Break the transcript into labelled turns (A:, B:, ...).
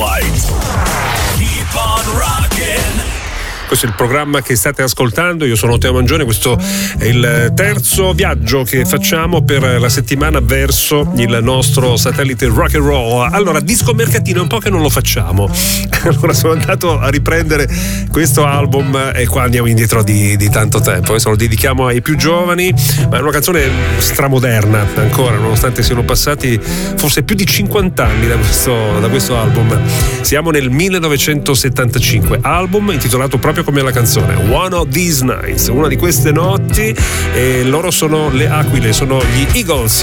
A: Spotlight. Keep on rocking.
B: Questo è il programma che state ascoltando, io sono Teo Mangione, questo è il terzo viaggio che facciamo per la settimana verso il nostro satellite rock and roll. Allora, disco mercatino è un po' che non lo facciamo, allora sono andato a riprendere questo album e qua andiamo indietro di tanto tempo. Adesso lo dedichiamo ai più giovani, ma è una canzone stramoderna ancora, nonostante siano passati forse più di 50 anni da questo album. Siamo nel 1975, album intitolato proprio come la canzone One of These Nights, una di queste notti, e loro sono le Aquile, sono gli Eagles.